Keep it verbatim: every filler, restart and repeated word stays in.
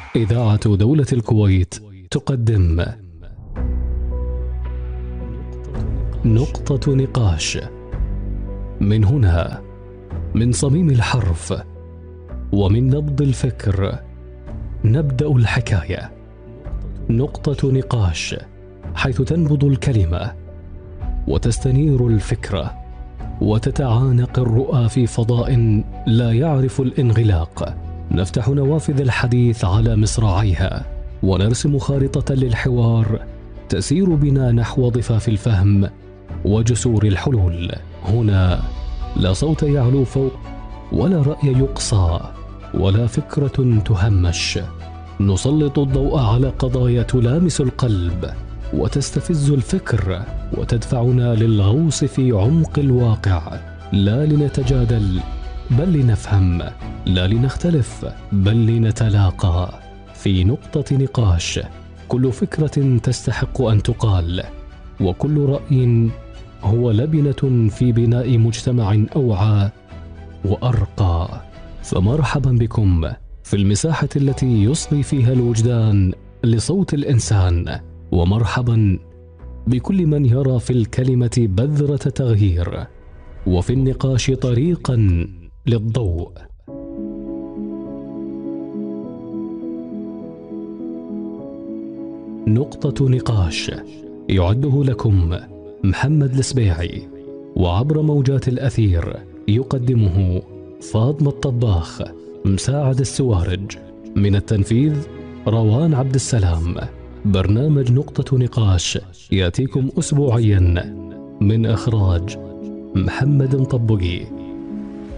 إذاعة دولة الكويت تقدم نقطة نقاش. من هنا، من صميم الحرف ومن نبض الفكر، نبدأ الحكاية. نقطة نقاش، حيث تنبض الكلمة وتستنير الفكرة وتتعانق الرؤى في فضاء لا يعرف الانغلاق. نفتح نوافذ الحديث على مصراعيها ونرسم خارطة للحوار تسير بنا نحو ضفاف الفهم وجسور الحلول. هنا لا صوت يعلو فوق، ولا رأي يقصى، ولا فكرة تهمش. نسلط الضوء على قضايا تلامس القلب وتستفز الفكر وتدفعنا للغوص في عمق الواقع، لا لنتجادل بل لنفهم، لا لنختلف بل لنتلاقى. في نقطة نقاش كل فكرة تستحق أن تقال، وكل رأي هو لبنة في بناء مجتمع أوعى وأرقى. فمرحبا بكم في المساحة التي يصغي فيها الوجدان لصوت الإنسان، ومرحبا بكل من يرى في الكلمة بذرة تغيير، وفي النقاش طريقا للضوء. نقطة نقاش يعده لكم محمد السبيعي، وعبر موجات الأثير يقدمه فاطمة الطباخ مساعد السوارج. من التنفيذ روان عبد السلام. برنامج نقطة نقاش يأتيكم أسبوعيا، من إخراج محمد طبقي.